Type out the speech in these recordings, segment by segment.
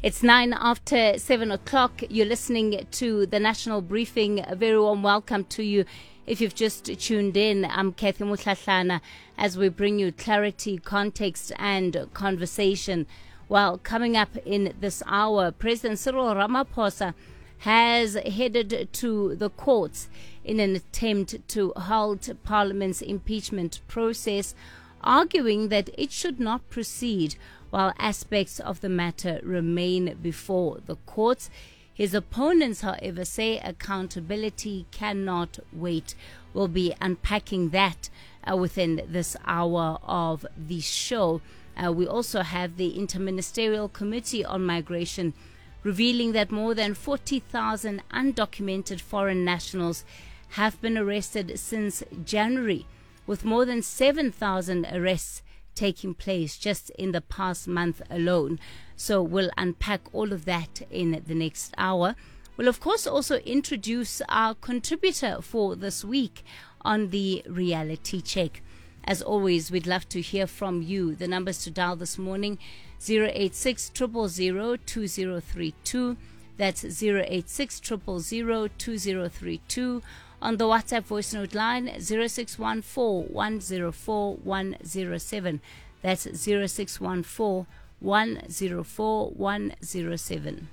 It's 7:09. You're listening to the National Briefing. A very warm welcome to you. If you've just tuned in, I'm Kathy Mutlahlana as we bring you clarity, context, and conversation. Well, coming up in this hour, President Cyril Ramaphosa has headed to the courts in an attempt to halt Parliament's impeachment process, arguing that it should not proceed while aspects of the matter remain before the courts. His opponents, however, say accountability cannot wait. We'll be unpacking that within this hour of the show. We also have the Interministerial Committee on Migration revealing that more than 40,000 undocumented foreign nationals have been arrested since January, with more than 7,000 arrests taking place just in the past month alone. So we'll unpack all of that in the next hour. We'll, of course, also introduce our contributor for this week on the reality check. As always, we'd love to hear from you. The numbers to dial this morning, 086 000 2032. That's 086 000 2032. On the WhatsApp voice note line, 0614 104 107. That's 0614 104 107.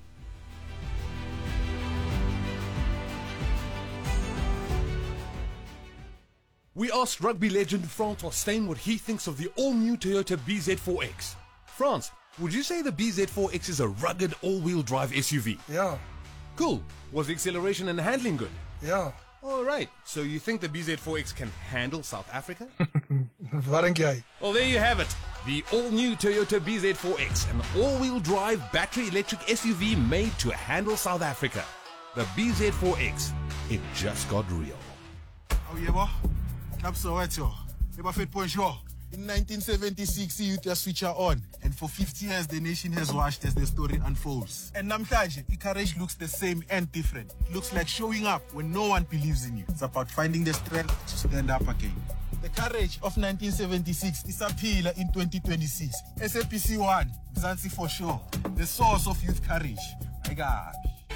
We asked rugby legend Frans Steyn what he thinks of the all-new Toyota BZ4X. Frans, would you say the BZ4X is a rugged all-wheel drive SUV? Yeah. Cool. Was the acceleration and handling good? Yeah. All right. So you think the BZ4X can handle South Africa? Wat dink jy? Well, there you have it. The all-new Toyota BZ4X, an all-wheel drive battery electric SUV made to handle South Africa. The BZ4X. It just got real. Oh, yebo. Klap Soweto. Yebo fit point sure. In 1976, the youth switch on, and for 50 years the nation has watched as the story unfolds. And namhlanje, the courage looks the same and different. It looks like showing up when no one believes in you. It's about finding the strength to stand up again. The courage of 1976 disappear in 2026. SAPC 1, Mzansi for sure. The source of youth courage. My God.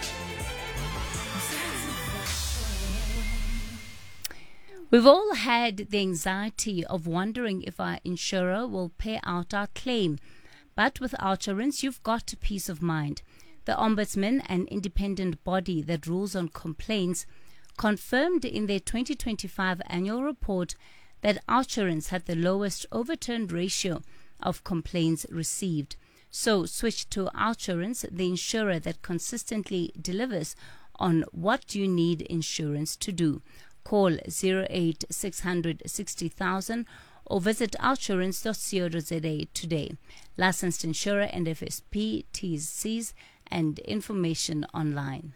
We've all had the anxiety of wondering if our insurer will pay out our claim. But with Outsurance, you've got peace of mind. The Ombudsman, an independent body that rules on complaints, confirmed in their 2025 annual report that Outsurance had the lowest overturned ratio of complaints received. So switch to Outsurance, the insurer that consistently delivers on what you need insurance to do. Call 08600 60,000 or visit outsurance.co.za today. Licensed insurer and FSP, T's, C's, and information online.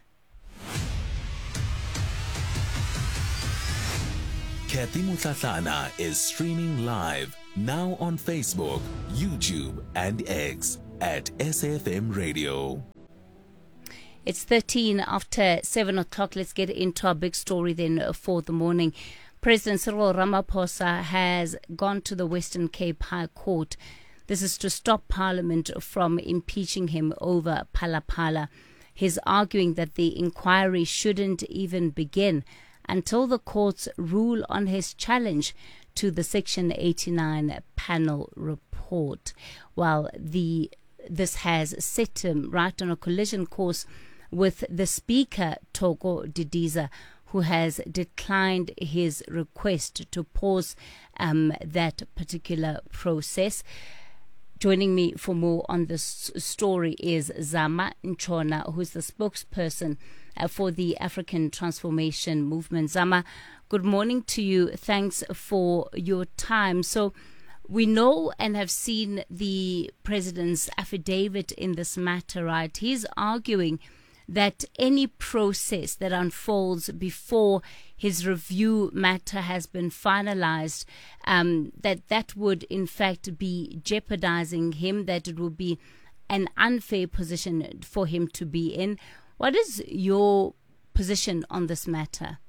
Kathy Mutlahlana is streaming live now on Facebook, YouTube, and X at SFM Radio. It's 7:13. Let's get into our big story then for the morning. President Cyril Ramaphosa has gone to the Western Cape High Court. This is to stop Parliament from impeaching him over Phala. He's arguing that the inquiry shouldn't even begin until the courts rule on his challenge to the Section 89 panel report. Well, this has set him right on a collision course with the Speaker, Thoko Didiza, who has declined his request to pause that particular process. Joining me for more on this story is Zama Nchona, who is the spokesperson for the African Transformation Movement. Zama, good morning to you. Thanks for your time. So we know and have seen the president's affidavit in this matter, right? He's arguing that any process that unfolds before his review matter has been finalized, that would in fact be jeopardizing him, that it would be an unfair position for him to be in. What is your position on this matter?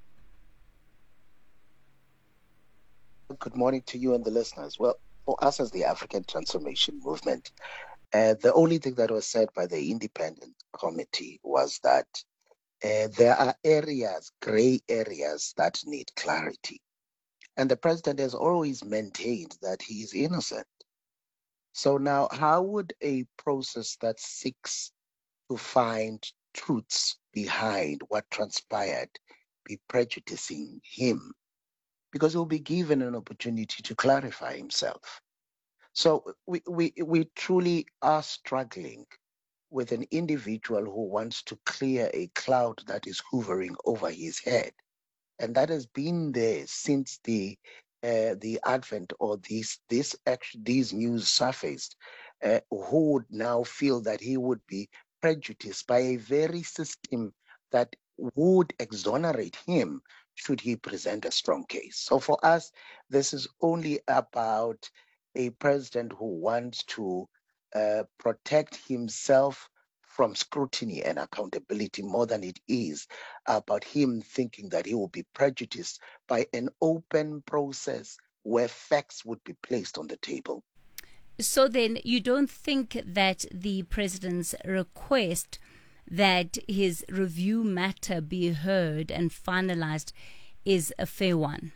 Good morning to you and the listeners. Well, for us as the African Transformation Movement, The only thing that was said by the independent committee was that there are areas, gray areas, that need clarity. And the president has always maintained that he is innocent. So now, how would a process that seeks to find truths behind what transpired be prejudicing him? Because he'll be given an opportunity to clarify himself. So we truly are struggling with an individual who wants to clear a cloud that is hovering over his head. And that has been there since the advent, or these news surfaced, who would now feel that he would be prejudiced by a very system that would exonerate him should he present a strong case. So for us, this is only about a president who wants to protect himself from scrutiny and accountability more than it is about him thinking that he will be prejudiced by an open process where facts would be placed on the table. So then you don't think that the president's request that his review matter be heard and finalized is a fair one?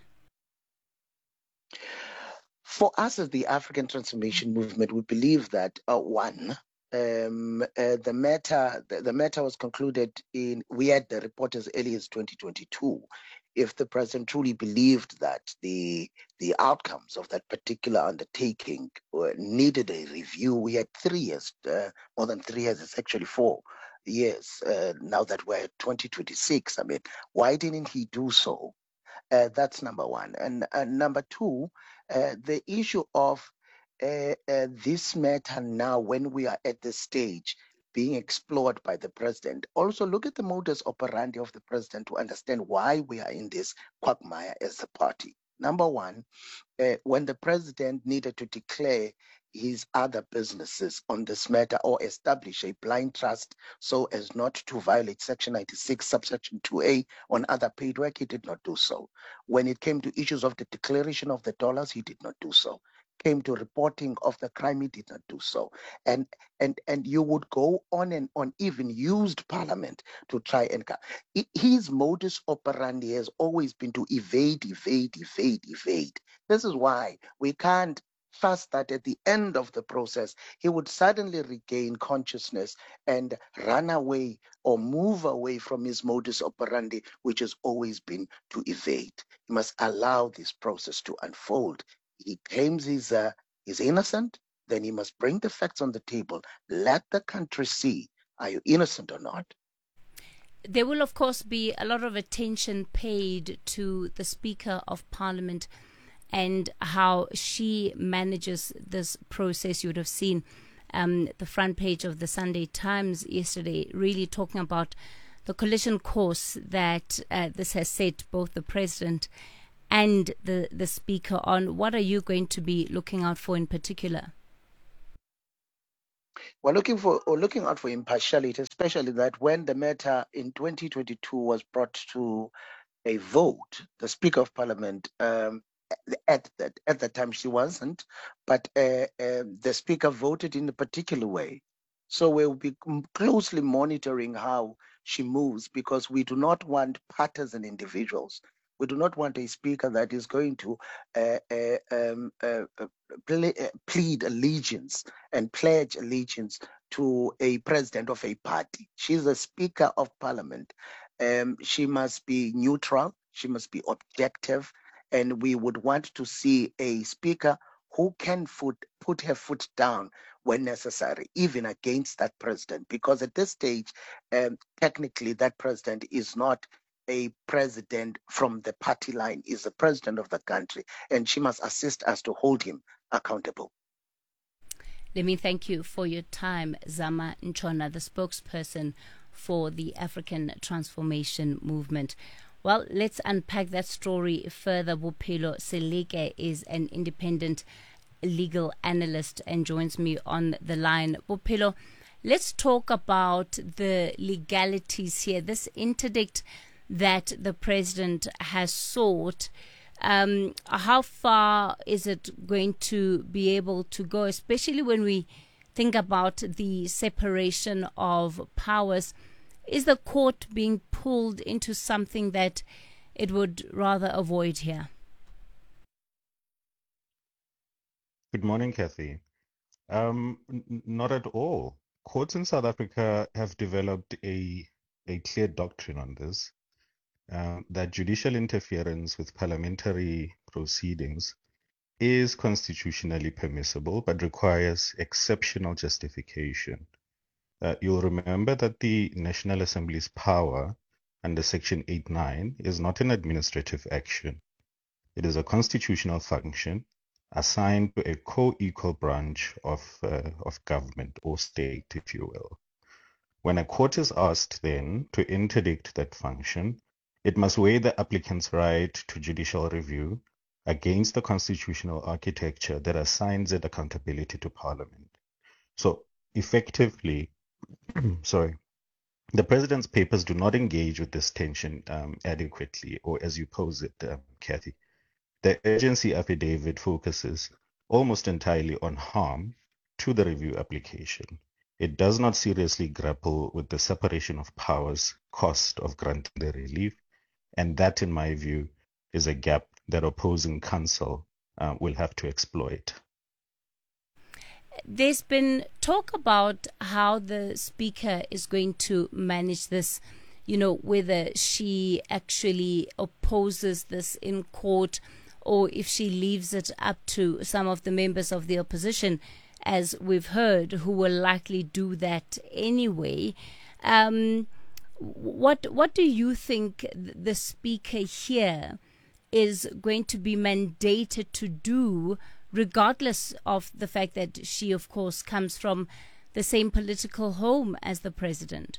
For us as the African Transformation Movement, we believe that the matter was concluded we had the report as early as 2022. If the president truly believed that the outcomes of that particular undertaking needed a review, we had 3 years, more than 3 years, it's actually 4 years now that we're at 2026. I mean, why didn't he do so? That's number one. And number two, the issue of this matter now, when we are at this stage, being explored by the president. Also look at the modus operandi of the president to understand why we are in this quagmire as a party. Number one, when the president needed to declare his other businesses on this matter or establish a blind trust so as not to violate Section 96, subsection 2A on other paid work, he did not do so. When it came to issues of the declaration of the dollars, he did not do so. Came to reporting of the crime, he did not do so. And you would go on and on, even used parliament to try and... His modus operandi has always been to evade. This is why we can't trust that at the end of the process, he would suddenly regain consciousness and run away or move away from his modus operandi, which has always been to evade. He must allow this process to unfold. He claims he's innocent, then he must bring the facts on the table. Let the country see, are you innocent or not? There will, of course, be a lot of attention paid to the Speaker of Parliament and how she manages this process. You would have seen the front page of the Sunday Times yesterday really talking about the collision course that this has set both the President and the Speaker on. What are you going to be looking out for in particular? We're looking out for impartiality, especially that when the matter in 2022 was brought to a vote, the Speaker of Parliament, at that time she wasn't, but the Speaker voted in a particular way. So we'll be closely monitoring how she moves, because we do not want partisan individuals. We do not want a speaker that is going to plead allegiance and pledge allegiance to a president of a party. She's a Speaker of Parliament. She must be neutral. She must be objective. And we would want to see a speaker who can put her foot down when necessary, even against that president. Because at this stage, technically, that president is not a president from the party line, is the president of the country, and she must assist us to hold him accountable. Let me thank you for your time, Zama Nchona, the spokesperson for the African Transformation Movement. Well, let's unpack that story further. Bophelo Seleke is an independent legal analyst and joins me on the line. Bophelo, let's talk about the legalities here. This interdict that the president has sought, how far is it going to be able to go, especially when we think about the separation of powers. Is the court being pulled into something that it would rather avoid here? Good morning, Kathy. Not at all. Courts in South Africa have developed a clear doctrine on this, that judicial interference with parliamentary proceedings is constitutionally permissible, but requires exceptional justification. You'll remember that the National Assembly's power under Section 8(9) is not an administrative action. It is a constitutional function assigned to a co-equal branch of government or state, if you will. When a court is asked then to interdict that function, it must weigh the applicant's right to judicial review against the constitutional architecture that assigns it accountability to Parliament. So effectively, sorry, the President's papers do not engage with this tension adequately, or as you pose it, Kathy. The urgency affidavit focuses almost entirely on harm to the review application. It does not seriously grapple with the separation of powers cost of granting the relief, and that, in my view, is a gap that opposing counsel will have to exploit. There's been talk about how the Speaker is going to manage this, whether she actually opposes this in court or if she leaves it up to some of the members of the opposition, as we've heard, who will likely do that anyway. What do you think the Speaker here is going to be mandated to do, regardless of the fact that she, of course, comes from the same political home as the President?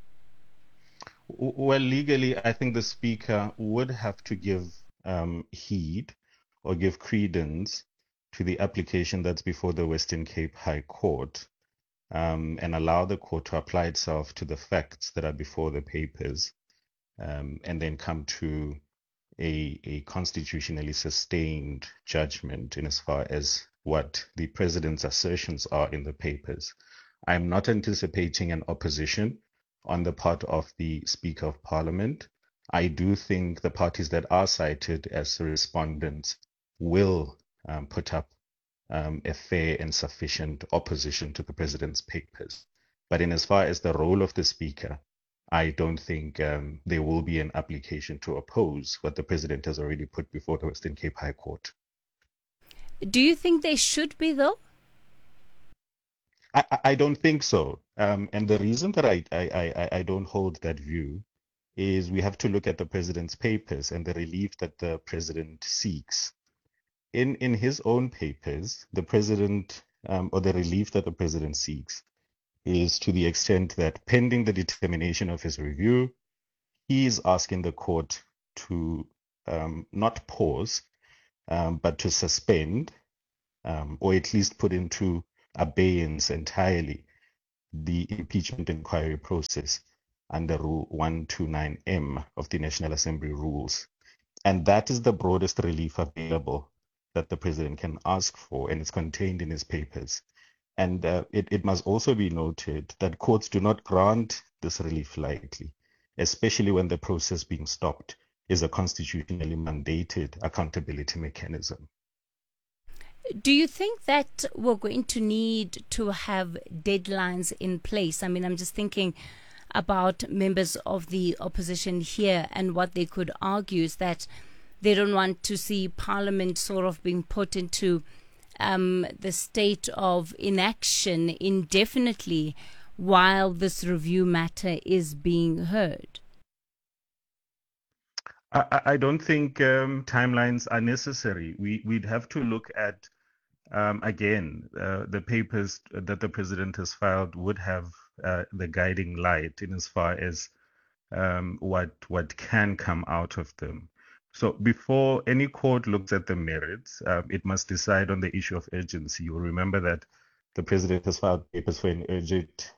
Well, legally, I think the Speaker would have to give heed or give credence to the application that's before the Western Cape High Court, and allow the court to apply itself to the facts that are before the papers, and then come to a constitutionally sustained judgment in as far as what the President's assertions are in the papers. I'm not anticipating an opposition on the part of the Speaker of Parliament. I do think the parties that are cited as respondents will put up a fair and sufficient opposition to the President's papers. But in as far as the role of the Speaker, I don't think there will be an application to oppose what the President has already put before the Western Cape High Court. Do you think they should be, though? I don't think so. And the reason that I don't hold that view is we have to look at the President's papers and the relief that the President seeks. In his own papers, the President, or the relief that the President seeks, is to the extent that pending the determination of his review, he is asking the court to not pause, but to suspend, or at least put into abeyance entirely the impeachment inquiry process under Rule 129M of the National Assembly rules. And that is the broadest relief available that the President can ask for, and it's contained in his papers. And it must also be noted that courts do not grant this relief lightly, especially when the process being stopped is a constitutionally mandated accountability mechanism. Do you think that we're going to need to have deadlines in place? I mean, I'm just thinking about members of the opposition here, and what they could argue is that they don't want to see Parliament sort of being put into the state of inaction indefinitely while this review matter is being heard. I don't think timelines are necessary. We'd have to look at, again, the papers that the President has filed would have the guiding light in as far as what can come out of them. So before any court looks at the merits, it must decide on the issue of urgency. You'll remember that the President has filed papers for an urgent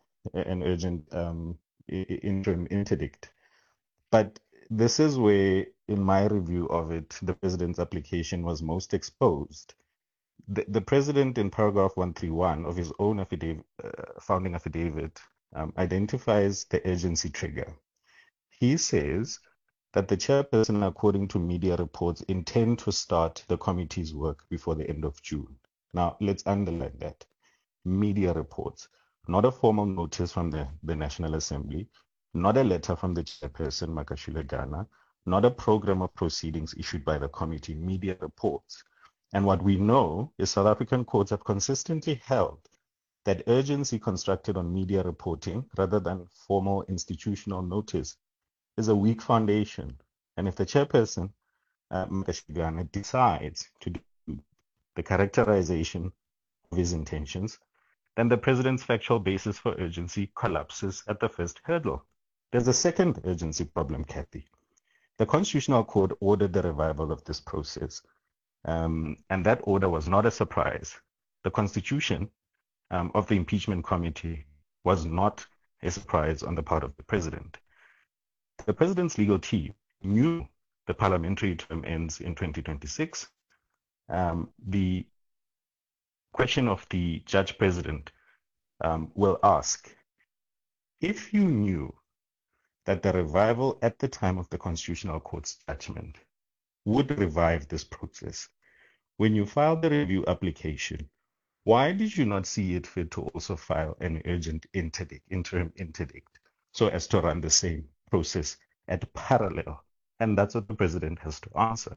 interim interdict. But this is where, in my review of it, the President's application was most exposed. the president, in paragraph 131 of his own founding affidavit, identifies the urgency trigger. He says that the chairperson, according to media reports, intend to start the committee's work before the end of June. Now, let's underline that. Media reports, not a formal notice from the National Assembly, not a letter from the chairperson, Makashile Ghana, not a program of proceedings issued by the committee, media reports. And what we know is South African courts have consistently held that urgency constructed on media reporting rather than formal institutional notice is a weak foundation. And if the chairperson, Makashile Ghana, decides to do the characterization of his intentions, then the president's factual basis for urgency collapses at the first hurdle. There's a second urgency problem, Kathy. The Constitutional Court ordered the revival of this process, and that order was not a surprise. The constitution of the impeachment committee was not a surprise on the part of the president. The president's legal team knew the parliamentary term ends in 2026. The question of the judge president will ask, if you knew that the revival at the time of the Constitutional Court's judgment would revive this process, when you filed the review application, why did you not see it fit to also file an urgent interim interdict, so as to run the same process at parallel? And that's what the president has to answer.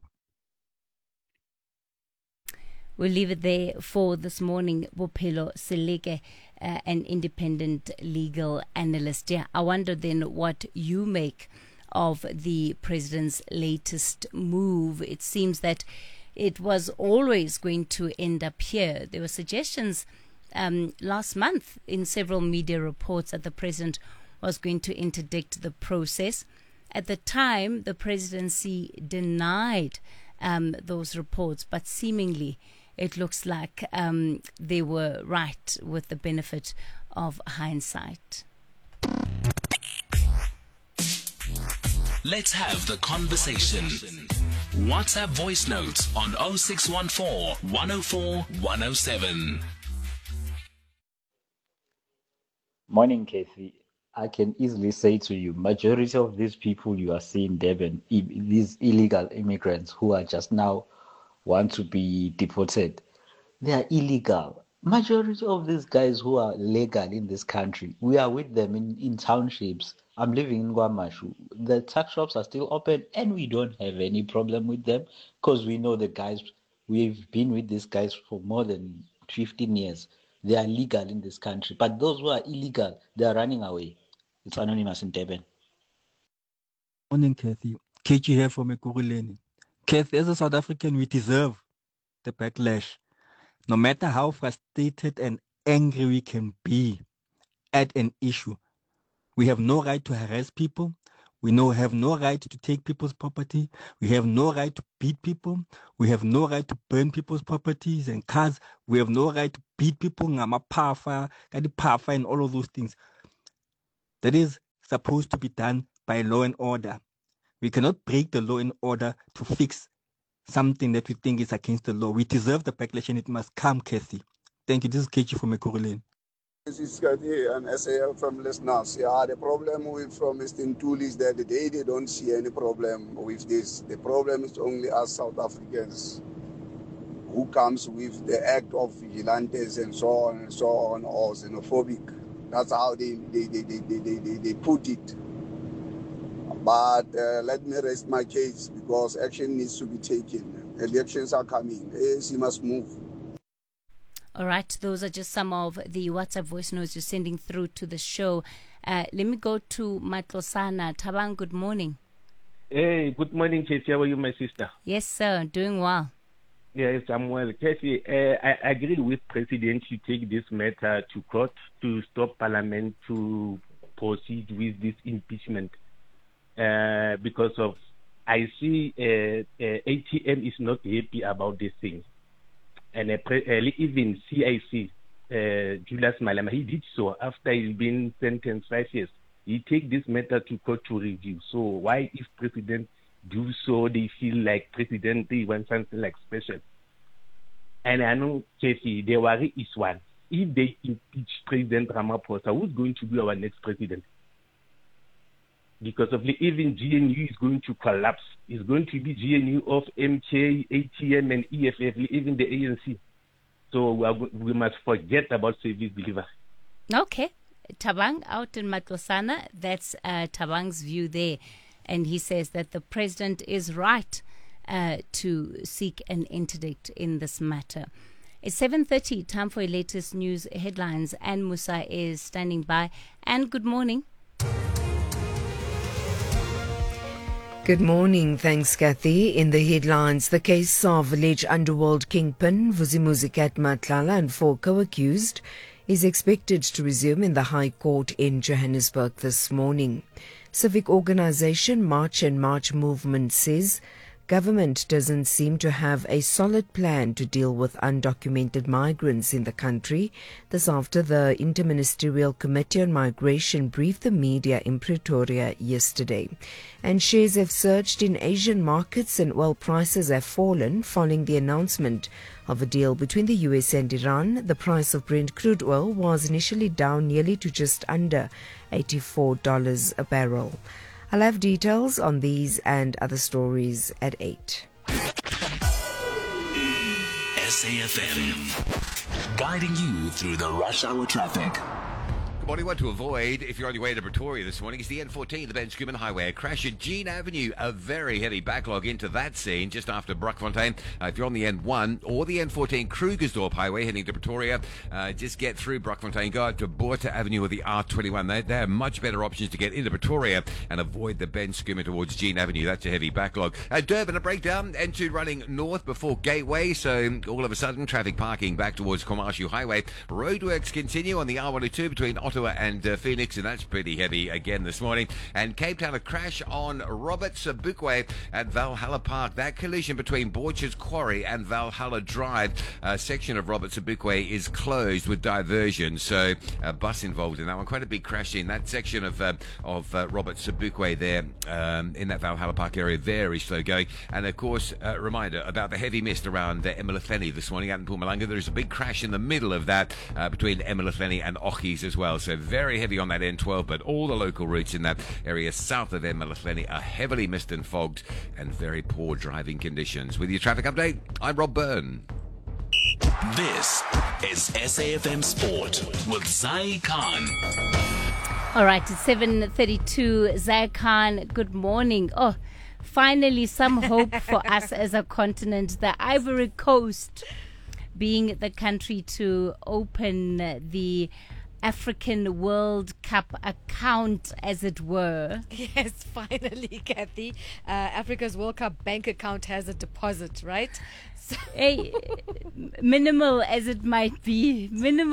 We'll leave it there for this morning. Bophelo Seleke, an independent legal analyst. Yeah, I wonder then what you make of the president's latest move. It seems that it was always going to end up here. There were suggestions last month in several media reports that the president was going to interdict the process. At the time, the presidency denied those reports, but seemingly it looks like they were right with the benefit of hindsight. Let's have the conversation. WhatsApp voice notes on 0614 104 107. Morning, Kathy. I can easily say to you, majority of these people you are seeing, Durban, these illegal immigrants who are just now want to be deported, they are illegal. Majority of these guys who are legal in this country, we are with them in townships. I'm living in Guamashu. The tuck shops are still open and we don't have any problem with them because we know the guys, we've been with these guys for more than 15 years. They are legal in this country. But those who are illegal, they are running away. It's anonymous in Durban. Morning, Kathy. KG here from Ekurhuleni. Kathy, as a South African, we deserve the backlash. No matter how frustrated and angry we can be at an issue, we have no right to harass people. We have no right to take people's property. We have no right to beat people. We have no right to burn people's properties and cars. We have no right to beat people, and all of those things. That is supposed to be done by law and order. We cannot break the law and order to fix something that we think is against the law. We deserve the backlash and it must come, Kathy. Thank you. This is KG from Ekurhuleni. This is Kathy and SAL from listeners. Yeah, the problem from Mr. Ntuli is that they don't see any problem with this. The problem is only us South Africans who comes with the act of vigilantes and so on, or xenophobic. That's how they put it. But let me rest my case because action needs to be taken. Elections are coming. ANC must move. All right, those are just some of the WhatsApp voice notes you're sending through to the show. Let me go to Matlosana. Tabang, good morning. Hey, good morning, Casey. How are you, my sister? Yes, sir. Doing well. Yes, I'm well. Casey, I agree with President to take this matter to court to stop Parliament to proceed with this impeachment because of I see ATM is not happy about this thing. And even CIC, Julius Malema, he did so after he's been sentenced 5 years. He take this matter to court to review. So why, if President do so, they feel like President they want something like special? And I know, Casey, the worry is one. If they impeach President Ramaphosa, who's going to be our next president? Because of even GNU is going to collapse. It's going to be GNU of MK, ATM, and EFF, even the ANC. So we must forget about service delivery. Okay. Tabang out in Matlosana, that's Tabang's view there. And he says that the president is right to seek an interdict in this matter. It's 7:30, time for your latest news headlines. Anne Musa is standing by. Anne, good morning. Good morning. Thanks, Kathy. In the headlines, the case of alleged underworld kingpin Vusimuzi Matlala and 4 co-accused is expected to resume in the High Court in Johannesburg this morning. Civic organization March and March Movement says government doesn't seem to have a solid plan to deal with undocumented migrants in the country. This after the Interministerial Committee on Migration briefed the media in Pretoria yesterday. And shares have surged in Asian markets and oil prices have fallen following the announcement of a deal between the US and Iran. The price of Brent crude oil was initially down nearly to just under $84 a barrel. I'll have details on these and other stories at 8. SAFM, guiding you through the rush hour traffic. Good morning. What to avoid if you're on your way to Pretoria this morning is the N14, the Ben Schoeman Highway. A crash at Jean Avenue, a very heavy backlog into that scene just after Brockfontein. If you're on the N1 or the N14 Krugersdorp Highway heading to Pretoria, just get through Brockfontein, go out to Botha Avenue or the R21. They are much better options to get into Pretoria and avoid the Ben Schoeman towards Jean Avenue. That's a heavy backlog. Durban, a breakdown. N2 running north before Gateway, so all of a sudden traffic parking back towards Komashu Highway. Roadworks continue on the R102 between Ottawa and Phoenix, and that's pretty heavy again this morning. And Cape Town, a crash on Robert Sobukwe at Valhalla Park. That collision between Borchers Quarry and Valhalla Drive, a section of Robert Sobukwe is closed with diversion, so a bus involved in that one. Quite a big crash in that section of Robert Sobukwe there in that Valhalla Park area. Very slow going. And of course, a reminder about the heavy mist around eMalahleni this morning out in Mpumalanga. There's a big crash in the middle of that between eMalahleni and Ochis as well. So very heavy on that N12, but all the local routes in that area south of eMalahleni are heavily mist and fogged and very poor driving conditions. With your traffic update, I'm Rob Byrne. This is SAFM Sport with Zai Khan. All right, it's 7:32. Zai Khan, good morning. Oh, finally some hope for us as a continent. The Ivory Coast being the country to open the African World Cup account, as it were. Yes, finally, Kathy. Africa's World Cup bank account has a deposit, right? So hey, minimal as it might be.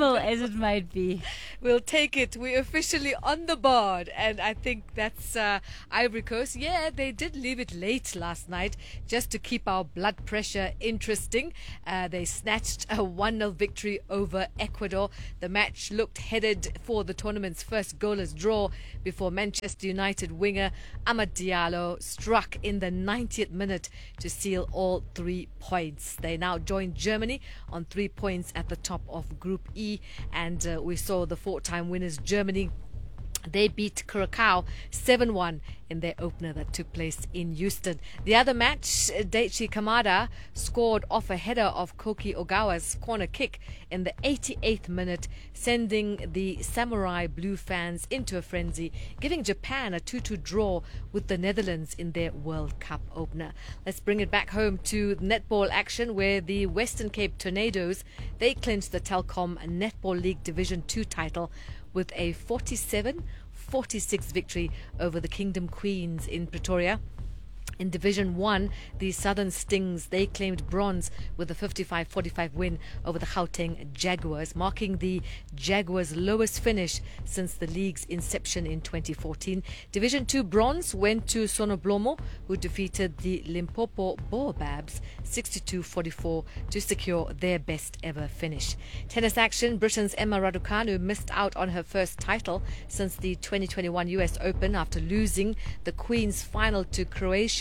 We'll take it. We're officially on the board, and I think that's Ivory Coast. Yeah, they did leave it late last night just to keep our blood pressure interesting. They snatched a 1-0 victory over Ecuador. The match looked headed for the tournament's first goalless draw before Manchester United winger Amad Diallo struck in the 90th minute to seal all 3 points. They now join Germany on 3 points at the top of Group E, and we saw the 4-time winners Germany. They beat Curacao 7-1 in their opener that took place in Houston. The other match, Daichi Kamada scored off a header of Koki Ogawa's corner kick in the 88th minute, sending the Samurai Blue fans into a frenzy, giving Japan a 2-2 draw with the Netherlands in their World Cup opener. Let's bring it back home to netball action, where the Western Cape Tornadoes, they clinched the Telkom Netball League Division 2 title with a 47-46 victory over the Kingdom Queens in Pretoria. In Division 1, the Southern Stings, they claimed bronze with a 55-45 win over the Gauteng Jaguars, marking the Jaguars' lowest finish since the league's inception in 2014. Division 2 bronze went to Sonoblomo, who defeated the Limpopo Baobabs 62-44 to secure their best ever finish. Tennis action, Britain's Emma Raducanu missed out on her first title since the 2021 US Open after losing the Queen's final to Croatian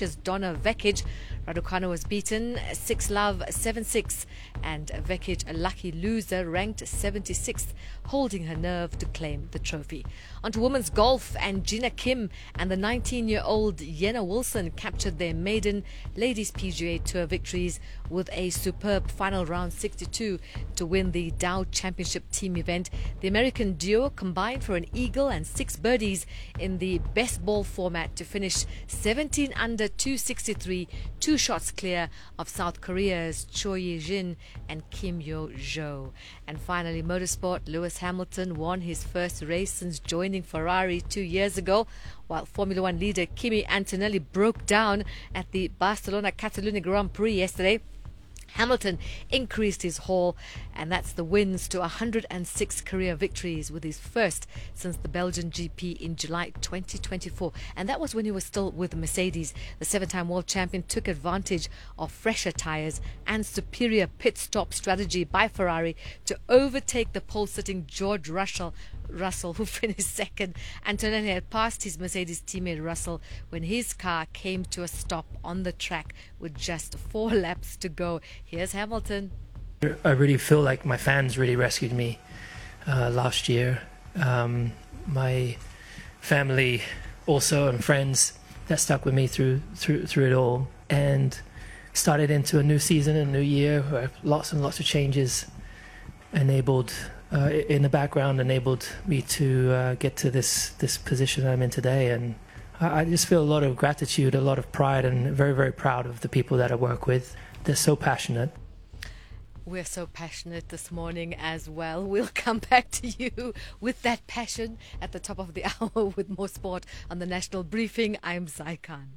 Croatia's Donna Vekic. Raducanu was beaten 6-love, 7-6, and Vekic, a lucky loser, ranked 76th, holding her nerve to claim the trophy. On to women's golf, and Gina Kim and the 19-year-old Yenna Wilson captured their maiden Ladies PGA Tour victories with a superb final round 62 to win the Dow Championship team event. The American duo combined for an eagle and 6 birdies in the best ball format to finish 17 under 263, 2 shots clear of South Korea's Choi Ye-jin and Kim Yo-jo. And finally, motorsport, Lewis Hamilton won his first race since joining Ferrari 2 years ago, while Formula One leader Kimi Antonelli broke down at the Barcelona-Catalunya Grand Prix yesterday. Hamilton increased his haul, and that's the wins to 106 career victories, with his first since the Belgian GP in July 2024. And that was when he was still with Mercedes. The 7-time world champion took advantage of fresher tyres and superior pit stop strategy by Ferrari to overtake the pole-sitting George Russell, who finished second. Antonelli had passed his Mercedes teammate Russell when his car came to a stop on the track with just 4 laps to go. Here's Hamilton. I really feel like my fans really rescued me last year. My family also, and friends that stuck with me through it all, and started into a new season, a new year where lots and lots of changes enabled in the background enabled me to get to this position I'm in today. And I just feel a lot of gratitude, a lot of pride, and very, very proud of the people that I work with. They're so passionate. We're so passionate this morning as well. We'll come back to you with that passion at the top of the hour with more sport on the National Briefing. I'm Zai Khan.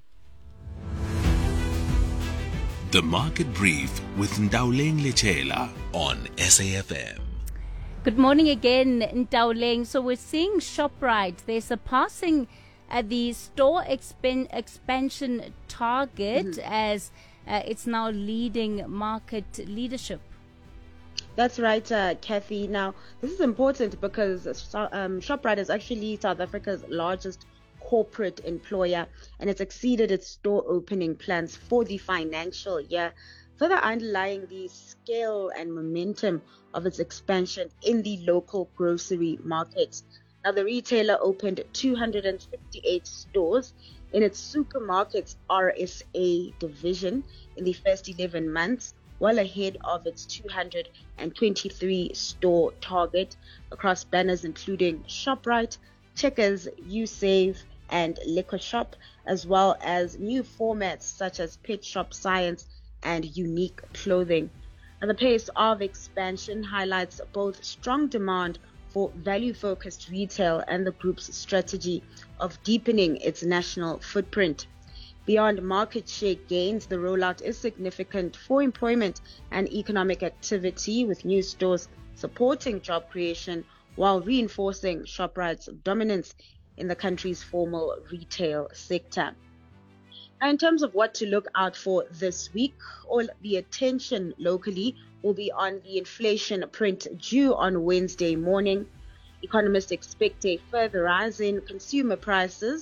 The Market Brief with Ndawleng Lechela on SAFM. Good morning again, Ndawleng. So we're seeing ShopRite. They're surpassing the store expansion target as it's now leading market leadership. That's right, Kathy. Now, this is important because ShopRite is actually South Africa's largest corporate employer, and it's exceeded its store opening plans for the financial year, further underlying the scale and momentum of its expansion in the local grocery market. Now, the retailer opened 258 stores in its supermarkets RSA division in the first 11 months, well ahead of its 223 store target across banners including ShopRite, Checkers, Usave, and Liquor Shop, as well as new formats such as Pet Shop Science and Unique Clothing. And the pace of expansion highlights both strong demand for value-focused retail and the group's strategy of deepening its national footprint. Beyond market share gains, the rollout is significant for employment and economic activity, with new stores supporting job creation while reinforcing ShopRite's dominance in the country's formal retail sector. Now, in terms of what to look out for this week, all the attention locally will be on the inflation print due on Wednesday morning. Economists expect a further rise in consumer prices